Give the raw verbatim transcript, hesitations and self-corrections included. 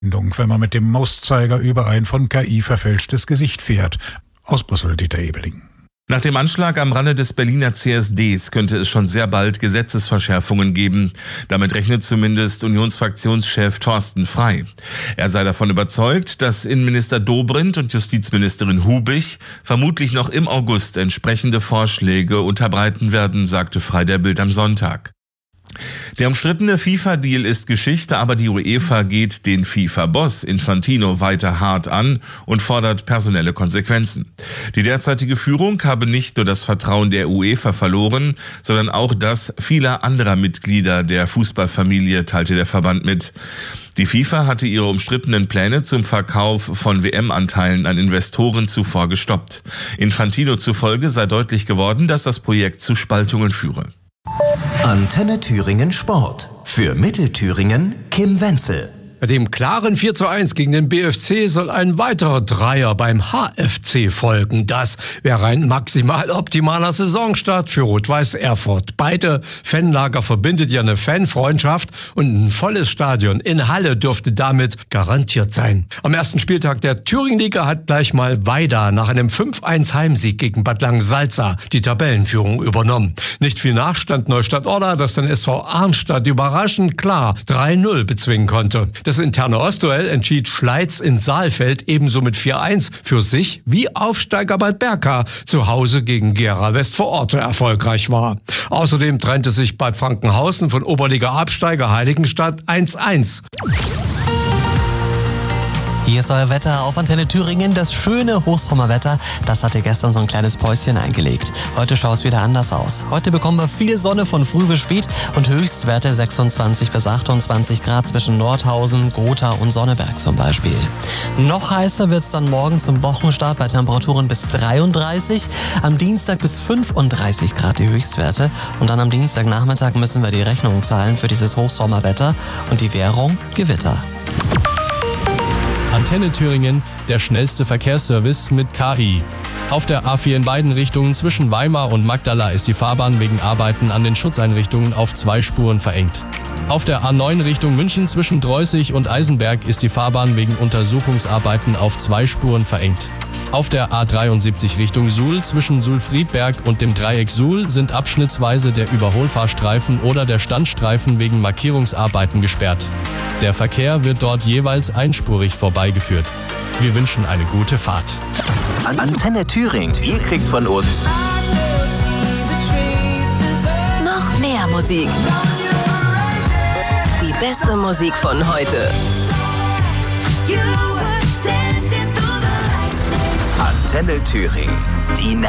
wenn man mit dem Mauszeiger über ein von K I verfälschtes Gesicht fährt. Aus Brüssel, Dieter Ebeling. Nach dem Anschlag am Rande des Berliner C S Ds könnte es schon sehr bald Gesetzesverschärfungen geben. Damit rechnet zumindest Unionsfraktionschef Thorsten Frey. Er sei davon überzeugt, dass Innenminister Dobrindt und Justizministerin Hubig vermutlich noch im August entsprechende Vorschläge unterbreiten werden, sagte Frey der Bild am Sonntag. Der umstrittene FIFA-Deal ist Geschichte, aber die UEFA geht den FIFA-Boss Infantino weiter hart an und fordert personelle Konsequenzen. Die derzeitige Führung habe nicht nur das Vertrauen der UEFA verloren, sondern auch das vieler anderer Mitglieder der Fußballfamilie, teilte der Verband mit. Die FIFA hatte ihre umstrittenen Pläne zum Verkauf von W M-Anteilen an Investoren zuvor gestoppt. Infantino zufolge sei deutlich geworden, dass das Projekt zu Spaltungen führe. Antenne Thüringen Sport. Für Mittelthüringen Kim Wenzel. Bei dem klaren vier zu eins gegen den B F C soll ein weiterer Dreier beim H F C folgen. Das wäre ein maximal optimaler Saisonstart für Rot-Weiß Erfurt. Beide Fanlager verbindet ja eine Fanfreundschaft und ein volles Stadion in Halle dürfte damit garantiert sein. Am ersten Spieltag der Thüringen-Liga hat gleich mal Weida nach einem fünf eins Heimsieg gegen Bad Langensalza die Tabellenführung übernommen. Nicht viel Nachstand Neustadt-Orla, das den S V Arnstadt überraschend klar drei null bezwingen konnte. Das interne Ostduell entschied Schleiz in Saalfeld ebenso mit vier eins für sich, wie Aufsteiger Bad Berka zu Hause gegen Gera West vor Ort erfolgreich war. Außerdem trennte sich Bad Frankenhausen von Oberliga-Absteiger Heiligenstadt eins eins. Hier ist euer Wetter auf Antenne Thüringen. Das schöne Hochsommerwetter, das hatte gestern so ein kleines Päuschen eingelegt. Heute schaut es wieder anders aus. Heute bekommen wir viel Sonne von früh bis spät und Höchstwerte sechsundzwanzig bis achtundzwanzig Grad zwischen Nordhausen, Gotha und Sonneberg zum Beispiel. Noch heißer wird es dann morgen zum Wochenstart bei Temperaturen bis dreiunddreißig. Am Dienstag bis fünfunddreißig Grad die Höchstwerte. Und dann am Dienstagnachmittag müssen wir die Rechnung zahlen für dieses Hochsommerwetter und die Währung Gewitter. Antenne Thüringen, der schnellste Verkehrsservice mit K I. Auf der A vier in beiden Richtungen zwischen Weimar und Magdala ist die Fahrbahn wegen Arbeiten an den Schutzeinrichtungen auf zwei Spuren verengt. Auf der A neun Richtung München zwischen Dreußig und Eisenberg ist die Fahrbahn wegen Untersuchungsarbeiten auf zwei Spuren verengt. Auf der A dreiundsiebzig Richtung Suhl zwischen Suhl-Friedberg und dem Dreieck Suhl sind abschnittsweise der Überholfahrstreifen oder der Standstreifen wegen Markierungsarbeiten gesperrt. Der Verkehr wird dort jeweils einspurig vorbeigeführt. Wir wünschen eine gute Fahrt. Antenne Thüringen, ihr kriegt von uns noch mehr Musik. Die beste Musik von heute. Antenne Thüringen, die Nacht.